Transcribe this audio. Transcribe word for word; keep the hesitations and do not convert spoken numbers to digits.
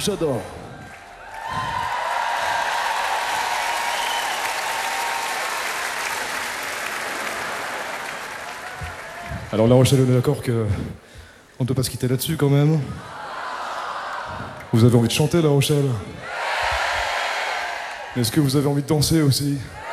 J'adore. Alors La Rochelle, on est d'accord que on ne peut pas se quitter là-dessus quand même. Vous avez envie de chanter La Rochelle? Est-ce que vous avez envie de danser aussi?